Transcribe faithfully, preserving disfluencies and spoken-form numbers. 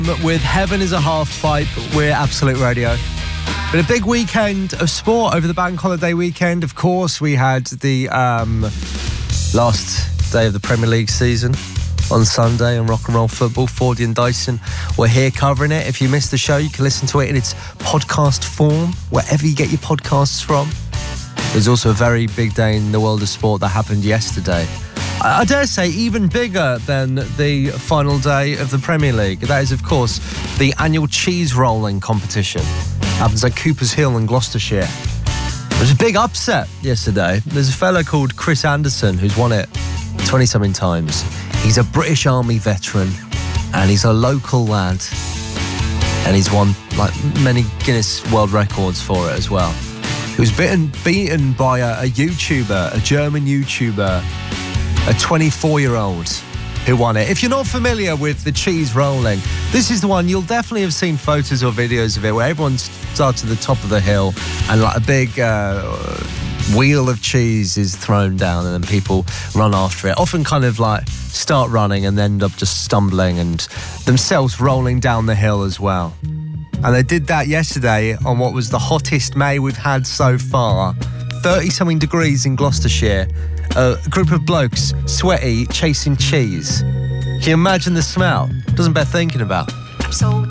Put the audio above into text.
With Heaven is a Half Pipe, we're Absolute Radio. But a big weekend of sport over the bank holiday weekend. Of course, we had the um, last day of the Premier League season on Sunday on Rock and Roll Football. Fordy and Dyson were here covering it. If you missed the show, you can listen to it in its podcast form, wherever you get your podcasts from. There's also a very big day in the world of sport that happened yesterday. I dare say even bigger than the final day of the Premier League. That is, of course, the annual cheese rolling competition. Happens at Coopers Hill in Gloucestershire. There was a big upset yesterday. There's a fella called Chris Anderson who's won it twenty-something times. He's a British Army veteran and he's a local lad. And he's won like many Guinness World Records for it as well. He was beaten, beaten by a, a YouTuber, a German YouTuber, a twenty-four-year-old who won it. If you're not familiar with the cheese rolling, this is the one. You'll definitely have seen photos or videos of it where everyone starts at the top of the hill and like a big uh, wheel of cheese is thrown down and then people run after it. Often kind of like start running and end up just stumbling and themselves rolling down the hill as well. And they did that yesterday on what was the hottest May we've had so far. thirty-something degrees in Gloucestershire. A group of blokes, sweaty, chasing cheese. Can you imagine the smell? Doesn't bear thinking about. So